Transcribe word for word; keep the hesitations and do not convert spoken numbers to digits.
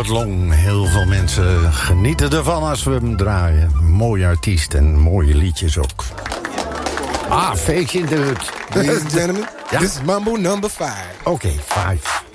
Albert Long. Heel veel mensen genieten ervan als we hem draaien. Mooie artiest en mooie liedjes ook. Ah, feestje in de hut. Ladies and gentlemen, Ja? this is Mambo number five. Oké, okay, vijf.